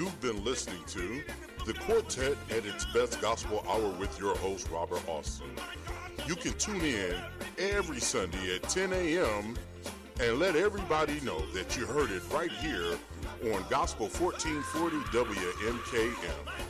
You've been listening to The Quartet at its Best Gospel Hour with your host, Robert Austin. You can tune in every Sunday at 10 a.m. and let everybody know that you heard it right here on Gospel 1440 WMKM.